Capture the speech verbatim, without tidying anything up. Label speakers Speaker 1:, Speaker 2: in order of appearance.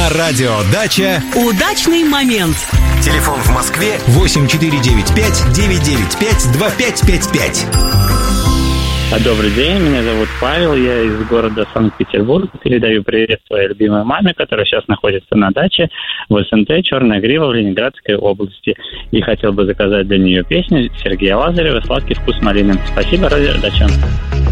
Speaker 1: На радио «Дача»
Speaker 2: удачный момент.
Speaker 1: Телефон в Москве восемь четыре девять пять девять девять пять два пять пять пять.
Speaker 3: Добрый день, меня зовут Павел, я из города Санкт-Петербург. Передаю привет своей любимой маме, которая сейчас находится на даче в СНТ «Черная Грива» в Ленинградской области. И хотел бы заказать для нее песню Сергея Лазарева «Сладкий вкус малины». Спасибо, радио «Дача».